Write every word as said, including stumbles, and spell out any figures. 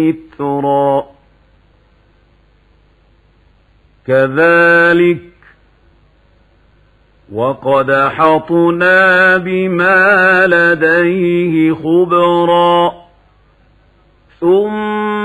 إثرا كذلك وقد أحطنا بما لديه خبرا ثم